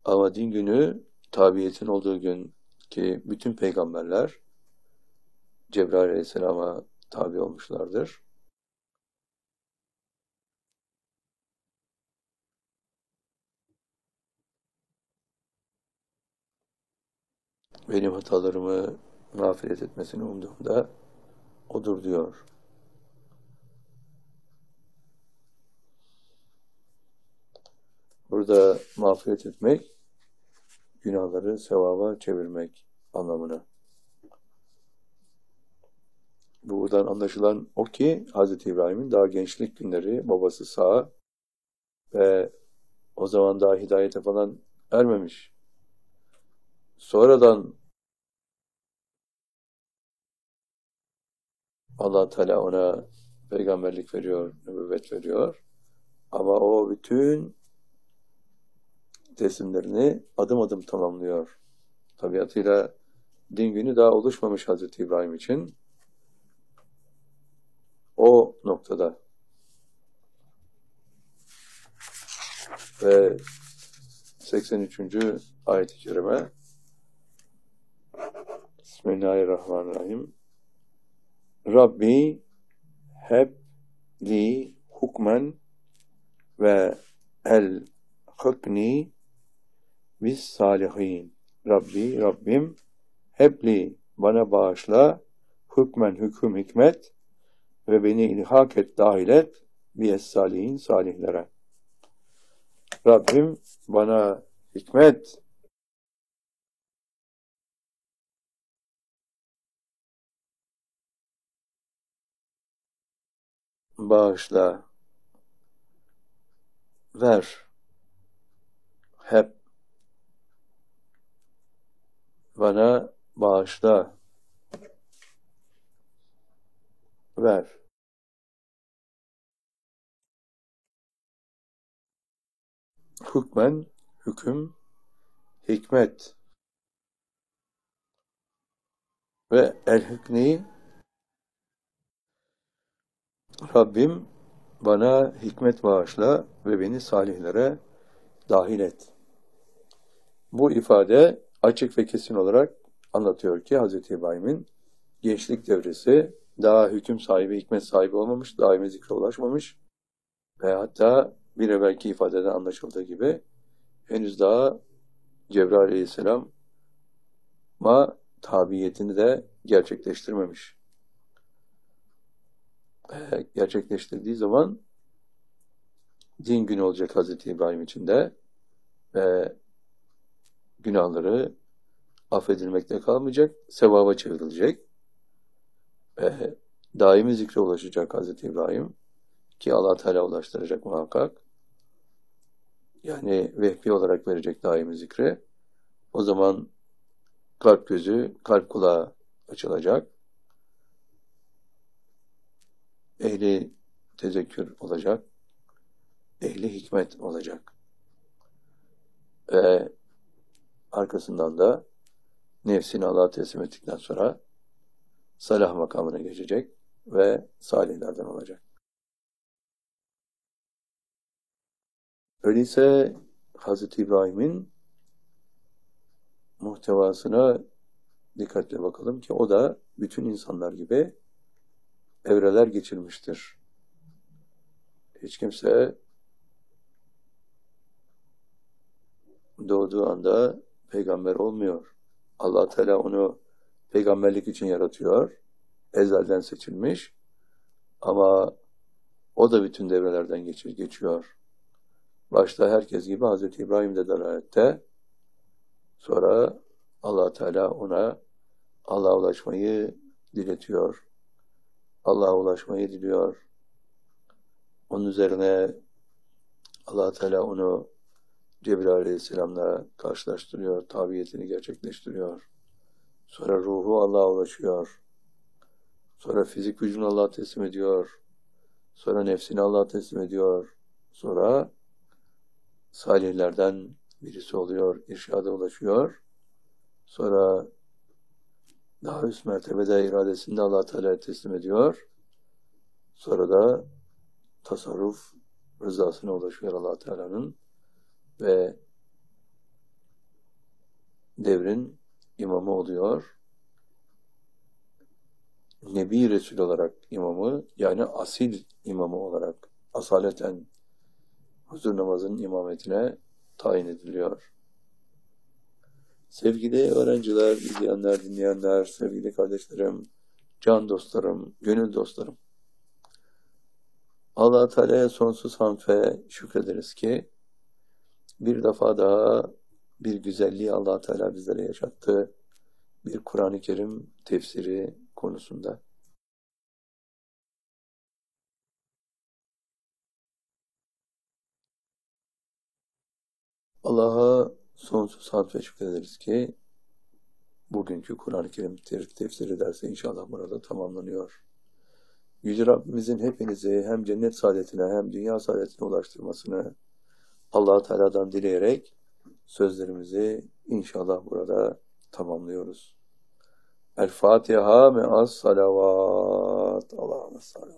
Ama din günü tabiyetin olduğu gün ki bütün peygamberler Cebrail Aleyhisselam'a tabi olmuşlardır. Benim hatalarımı mağfiret etmesini umduğumda odur diyor. Burada mağfiret etmek, günahları sevaba çevirmek anlamına. Buradan anlaşılan o ki Hz. İbrahim'in daha gençlik günleri, babası sağ ve o zaman daha hidayete falan ermemiş. Sonradan Allah Teala ona peygamberlik veriyor, nübüvvet veriyor. Ama o bütün teslimlerini adım adım tamamlıyor. Tabiatıyla din günü daha oluşmamış Hazreti İbrahim için. O noktada ve 83. ayet-i kerime Bismillahirrahmanirrahim. Rabbi heb li hukmen ve el hıkni bis salihin. Rabbim hebli bana bağışla hükmen hüküm hikmet ve beni ilhak et dahil et biyes salihin salihlere. Rabbim bana hikmet bağışla ver hep bana bağışla ver. Hükmen hüküm hikmet ve el-hikni Rabbim bana hikmet bağışla ve beni salihlere dahil et. Bu ifade açık ve kesin olarak anlatıyor ki Hz. İbrahim'in gençlik devresi daha hüküm sahibi, hikmet sahibi olmamış, daimi zikre ulaşmamış ve hatta bir evvelki ifadeden anlaşıldığı gibi henüz daha Cebrail Aleyhisselam'a tabiyetini de gerçekleştirmemiş. Gerçekleştirdiği zaman din günü olacak Hz. İbrahim için de ve günahları affedilmekte kalmayacak, sevaba çevrilecek ve daimi zikre ulaşacak Hz. İbrahim ki Allah Teala ulaştıracak muhakkak. Yani vehbi olarak verecek daimi zikre. O zaman kalp gözü, kalp kulağı açılacak. Ehli tezekkür olacak. Ehli hikmet olacak. Ve arkasından da nefsini Allah'a teslim ettikten sonra salah makamına geçecek ve salihlerden olacak. Öyleyse Hz. İbrahim'in muhtevasına dikkatle bakalım ki o da bütün insanlar gibi evreler geçirmiştir. Hiç kimse doğduğu anda peygamber olmuyor. Allah Teala onu peygamberlik için yaratıyor. Ezelden seçilmiş. Ama o da bütün devrelerden geçiyor. Başta herkes gibi Hz. İbrahim de dalalette. Sonra Allah Teala ona Allah'a ulaşmayı diletiyor. Allah'a ulaşmayı diliyor. Onun üzerine Allah Teala onu Cebrail Aleyhisselam'la karşılaştırıyor, tabiyetini gerçekleştiriyor. Sonra ruhu Allah'a ulaşıyor. Sonra fizik gücünü Allah'a teslim ediyor. Sonra nefsini Allah'a teslim ediyor. Sonra salihlerden birisi oluyor, irşada ulaşıyor. Sonra daha üst mertebede iradesini de Allah Teala'ya teslim ediyor. Sonra da tasarruf rızasına ulaşıyor Allah Teala'nın ve devrin imamı oluyor. Nebi Resul olarak imamı, yani asil imamı olarak asaleten huzur namazının imametine tayin ediliyor. Sevgili öğrenciler, izleyenler, dinleyenler, sevgili kardeşlerim, can dostlarım, gönül dostlarım. Allah-u Teala'ya sonsuz hamd ve şükrederiz ki bir defa daha bir güzelliği Allah-u Teala bizlere yaşattı. Bir Kur'an-ı Kerim tefsiri konusunda. Allah'a sonsuz hamd ve şükrederiz ki bugünkü Kur'an-ı Kerim tefsiri dersi inşallah burada tamamlanıyor. Yüce Rabbimizin hepinizi hem cennet saadetine hem dünya saadetine ulaştırmasını Allah-u Teala'dan dileyerek sözlerimizi inşallah burada tamamlıyoruz. El Fatiha me'as salavat. Allahümme salli.